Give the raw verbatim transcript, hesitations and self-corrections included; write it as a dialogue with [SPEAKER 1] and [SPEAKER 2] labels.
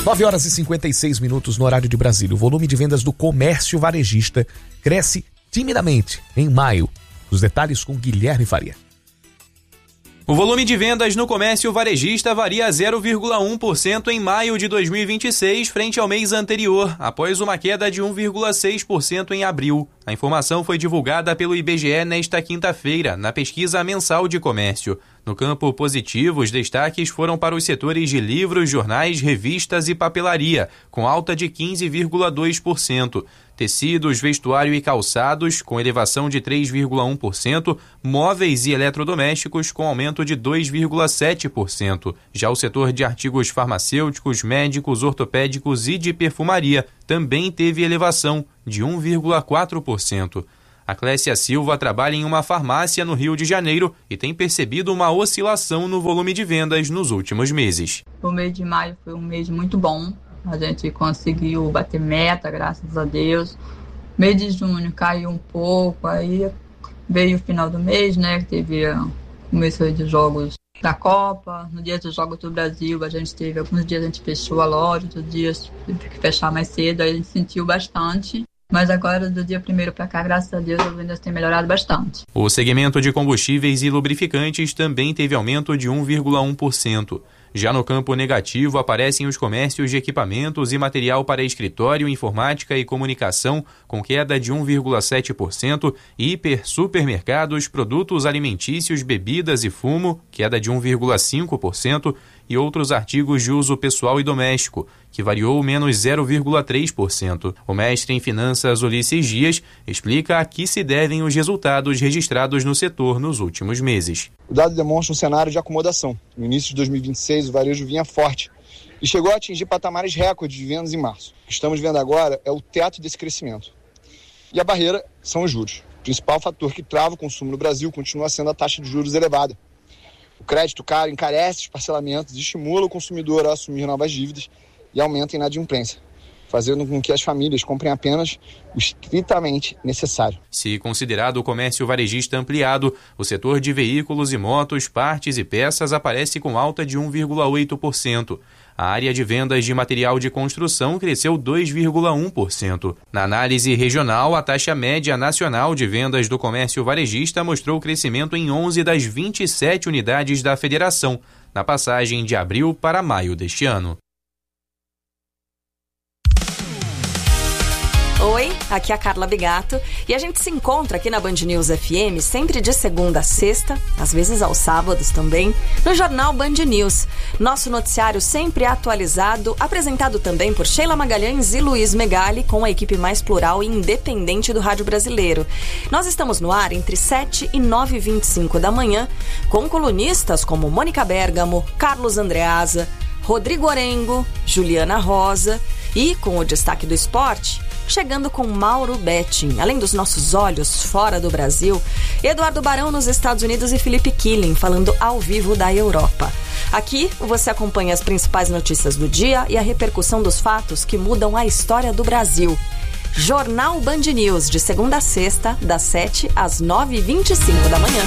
[SPEAKER 1] nove horas e cinquenta e seis minutos no horário de Brasília. O volume de vendas do comércio varejista cresce timidamente em maio. Os detalhes com Guilherme Faria.
[SPEAKER 2] O volume de vendas no comércio varejista varia zero vírgula um por cento em maio de dois mil e vinte e seis frente ao mês anterior, após uma queda de um vírgula seis por cento em abril. A informação foi divulgada pelo I B G E nesta quinta-feira, na pesquisa mensal de comércio. No campo positivo, os destaques foram para os setores de livros, jornais, revistas e papelaria, com alta de quinze vírgula dois por cento. Tecidos, vestuário e calçados, com elevação de três vírgula um por cento, móveis e eletrodomésticos, com aumento de dois vírgula sete por cento. Já o setor de artigos farmacêuticos, médicos, ortopédicos e de perfumaria também teve elevação de um vírgula quatro por cento. A Clécia Silva trabalha em uma farmácia no Rio de Janeiro e tem percebido uma oscilação no volume de vendas nos últimos meses.
[SPEAKER 3] O mês de maio foi um mês muito bom. A gente conseguiu bater meta, graças a Deus. Mês de junho caiu um pouco, aí veio o final do mês, né? Teve o começo de jogos da Copa. No dia dos Jogos do Brasil, a gente teve alguns dias a gente fechou a loja, outros dias teve que fechar mais cedo, aí a gente sentiu bastante. Mas agora, do dia primeiro para cá, graças a Deus, as vendas têm melhorado bastante.
[SPEAKER 2] O segmento de combustíveis e lubrificantes também teve aumento de um vírgula um por cento. Já no campo negativo, aparecem os comércios de equipamentos e material para escritório, informática e comunicação, com queda de um vírgula sete por cento, hiper, supermercados, produtos alimentícios, bebidas e fumo, queda de um vírgula cinco por cento, e outros artigos de uso pessoal e doméstico, que variou menos zero vírgula três por cento. O mestre em finanças Ulisses Dias explica a que se devem os resultados registrados no setor nos últimos meses.
[SPEAKER 4] O dado demonstra um cenário de acomodação. No início de dois mil e vinte e seis, o varejo vinha forte e chegou a atingir patamares recordes de vendas em março. O que estamos vendo agora é o teto desse crescimento. E a barreira são os juros. O principal fator que trava o consumo no Brasil continua sendo a taxa de juros elevada. O crédito caro encarece os parcelamentos e estimula o consumidor a assumir novas dívidas e aumenta a inadimplência, fazendo com que as famílias comprem apenas o estritamente necessário.
[SPEAKER 2] Se considerado o comércio varejista ampliado, o setor de veículos e motos, partes e peças aparece com alta de um vírgula oito por cento. A área de vendas de material de construção cresceu dois vírgula um por cento. Na análise regional, a taxa média nacional de vendas do comércio varejista mostrou crescimento em onze das vinte e sete unidades da federação, na passagem de abril para maio deste ano.
[SPEAKER 5] Oi, aqui é a Carla Bigato e a gente se encontra aqui na Band News F M sempre de segunda a sexta, às vezes aos sábados também, no Jornal Band News. Nosso noticiário sempre atualizado, apresentado também por Sheila Magalhães e Luiz Megali, com a equipe mais plural e independente do rádio brasileiro. Nós estamos no ar entre sete e nove e vinte e cinco da manhã, com colunistas como Mônica Bergamo, Carlos Andreasa, Rodrigo Orengo, Juliana Rosa e, com o destaque do esporte, chegando com Mauro Betting. Além dos nossos olhos fora do Brasil, Eduardo Barão nos Estados Unidos e Felipe Killing falando ao vivo da Europa. Aqui você acompanha as principais notícias do dia e a repercussão dos fatos que mudam a história do Brasil. Jornal Band News, de segunda a sexta, das sete às nove e vinte e cinco da manhã.